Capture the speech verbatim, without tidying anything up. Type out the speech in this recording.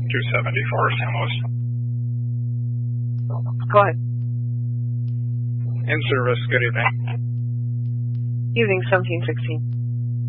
two seventy-four, Saint Louis. Go ahead. In service, good evening. Evening, seventeen sixteen.